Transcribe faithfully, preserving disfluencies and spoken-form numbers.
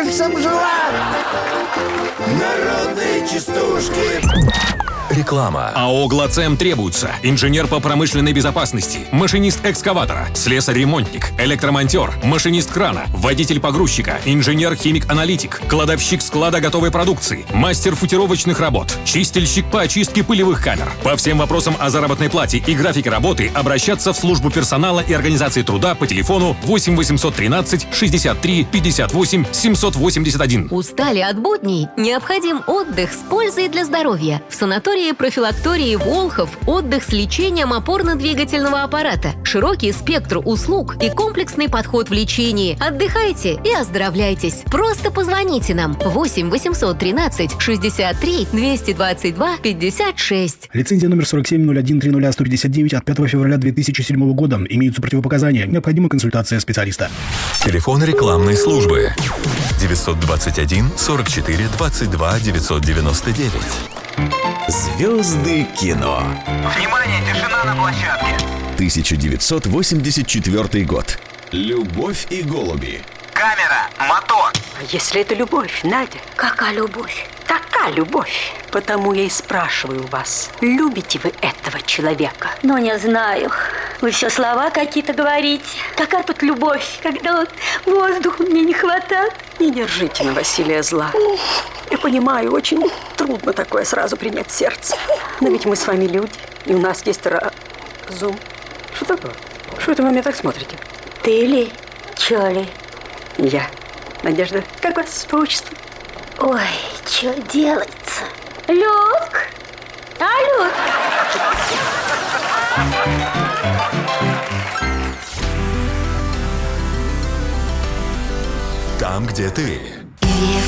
рельсам жила. Народные частушки. Реклама. АО «Глацем» требуется инженер по промышленной безопасности, машинист экскаватора, слесарь-ремонтник, электромонтер, машинист крана, водитель погрузчика, инженер-химик-аналитик, кладовщик склада готовой продукции, мастер футировочных работ, чистильщик по очистке пылевых камер. По всем вопросам о заработной плате и графике работы обращаться в службу персонала и организации труда по телефону восемь восемьсот тринадцать шестьдесят три пятьдесят восемь семьсот восемьдесят один. Устали от будней? Необходим отдых с пользой для здоровья. В санатории профилактории Волхов отдых с лечением опорно-двигательного аппарата, широкий спектр услуг и комплексный подход в лечении. Отдыхайте и оздоровляйтесь. Просто позвоните нам восемь восемьсот тринадцать шестьдесят три двести двадцать два пятьдесят шесть. Лицензия номер сорок семь ноль один три ноль сто пятьдесят девять от пятого февраля две тысячи седьмого года. Имеются противопоказания. Необходима консультация специалиста. Телефон рекламной службы девятьсот двадцать один сорок четыре двадцать два девятьсот девяносто девять. Звезды кино. Внимание, тишина на площадке. тысяча девятьсот восемьдесят четвёртый год. Любовь и голуби. Камера, мотор. А если это любовь, Надя? Какая любовь? Такая любовь. Потому я и спрашиваю вас, любите вы этого человека? Ну, не знаю. Вы все слова какие-то говорите. Какая тут любовь, когда вот воздуха мне не хватает. Не держите на Василия зла. Я понимаю, очень трудно такое сразу принять в сердце. Но ведь мы с вами люди, и у нас есть разум. Что такое? Что это вы на меня так смотрите? Ты ли? Чё ли? Я. Надежда, как вас по отчеству? Ой, что делается? Людк? А, Людк? Там, где ты. If